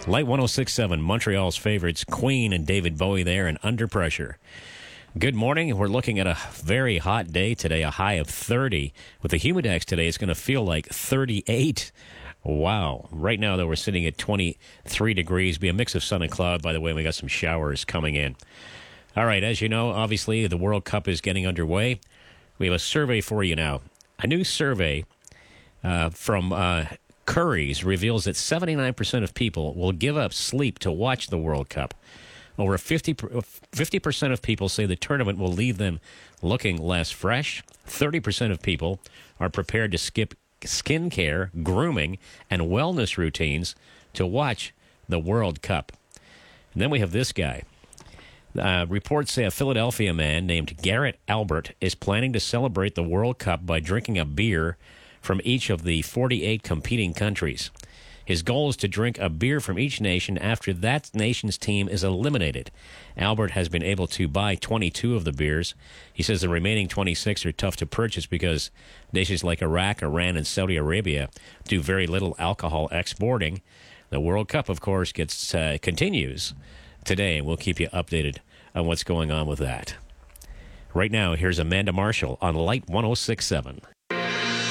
Light 106.7, Montreal's favorites, Queen and David Bowie there, and Under Pressure. Good morning. We're looking at a very hot day today, a high of 30. With the humidex today, it's going to feel like 38. Wow. Right now, though, we're sitting at 23 degrees. Be a mix of sun and cloud. By the way, we got some showers coming in. All right, as you know, obviously, the World Cup is getting underway. We have a survey for you now. A new survey from Curry's reveals that 79% of people will give up sleep to watch the World Cup. Over 50% of people say the tournament will leave them looking less fresh. 30% of people are prepared to skip skincare, grooming, and wellness routines to watch the World Cup. And then we have this guy. Reports say a Philadelphia man named Garrett Albert is planning to celebrate the World Cup by drinking a beer from each of the 48 competing countries. His goal is to drink a beer from each nation after that nation's team is eliminated. Albert has been able to buy 22 of the beers. He says the remaining 26 are tough to purchase because nations like Iraq, Iran, and Saudi Arabia do very little alcohol exporting. The World Cup, of course, continues today, and we'll keep you updated on what's going on with that. Right now, here's Amanda Marshall on Light 106.7.